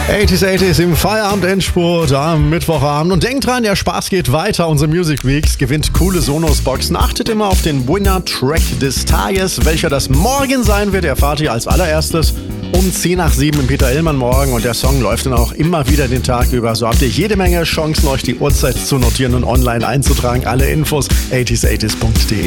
80s im Feierabend-Endspurt am Mittwochabend. Und denkt dran, der Spaß geht weiter. Unsere Music Weeks gewinnt coole Sonos-Boxen. Achtet immer auf den Winner-Track des Tages. Welcher das morgen sein wird, erfahrt ihr als allererstes um 10 nach 7 im Peter Illmann morgen. Und der Song läuft dann auch immer wieder den Tag über. So habt ihr jede Menge Chancen, euch die Uhrzeit zu notieren und online einzutragen. Alle Infos 80s80s.de.